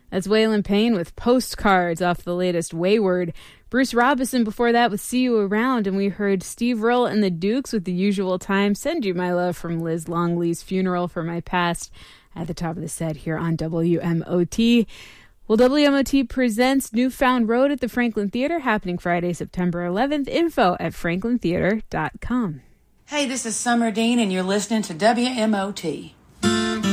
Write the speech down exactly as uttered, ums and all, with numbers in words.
That's Waylon Payne with Postcards off the latest Wayward. Bruce Robinson before that with See You Around, and we heard Steve Earle and the Dukes with The Usual Time. Send You My Love from Liz Longley's Funeral for My Past at the top of the set here on W M O T. Well, W M O T presents Newfound Road at the Franklin Theater, happening Friday, September eleventh. Info at franklin theater dot com. Hey, this is Summer Dean, and you're listening to W M O T.